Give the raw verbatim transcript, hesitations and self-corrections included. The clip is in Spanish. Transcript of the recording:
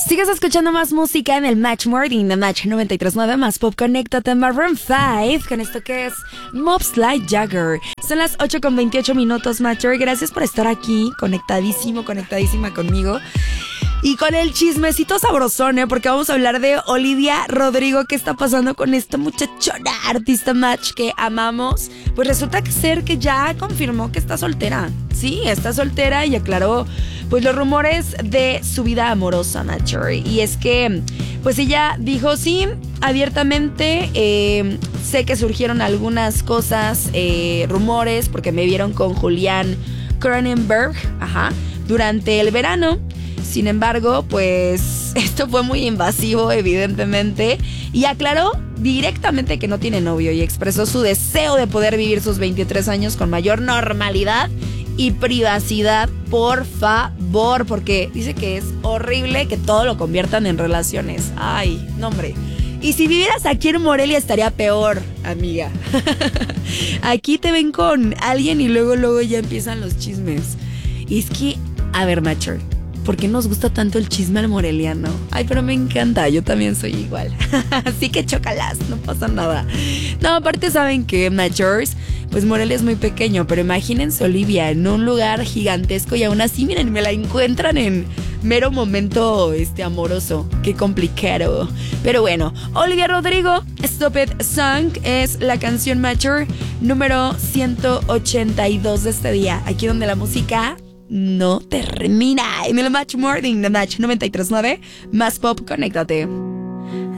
Sigues escuchando más música en el Match Morning de Match noventa y tres punto nueve más Pop. Conéctate Maroon cinco con esto que es Mobs Like Jagger. Son las ocho con veintiocho minutos, Matcher. Gracias por estar aquí, conectadísimo, conectadísima conmigo. Y con el chismecito sabrosón, ¿eh? Porque vamos a hablar de Olivia Rodrigo. ¿Qué está pasando con esta muchachona artista Match que amamos? Pues resulta ser que ya confirmó que está soltera. Sí, está soltera y aclaró pues los rumores de su vida amorosa, Matcher. Y es que pues ella dijo sí, abiertamente, eh, sé que surgieron algunas cosas, eh, rumores, porque me vieron con Julián Cronenberg, ajá, durante el verano. Sin embargo, pues esto fue muy invasivo, evidentemente, y aclaró directamente que no tiene novio y expresó su deseo de poder vivir sus veintitrés años con mayor normalidad y privacidad, por favor, porque dice que es horrible que todo lo conviertan en relaciones. Ay, no, hombre. Y si vivieras aquí en Morelia estaría peor, amiga. Aquí te ven con alguien y luego, luego ya empiezan los chismes. Y es que, a ver, Matcher, ¿por qué nos gusta tanto el chisme al moreliano? Ay, pero me encanta, yo también soy igual. Así que chócalas, no pasa nada. No, aparte saben que, Matchers, pues Morelia es muy pequeño, pero imagínense Olivia en un lugar gigantesco y aún así, miren, me la encuentran en mero momento este amoroso. Qué complicado. Pero bueno, Olivia Rodrigo, Stupid Song es la canción Matcher número ciento ochenta y dos de este día. Aquí donde la música no termina. En el Match Morning de Match noventa y tres punto nueve más Pop, conéctate.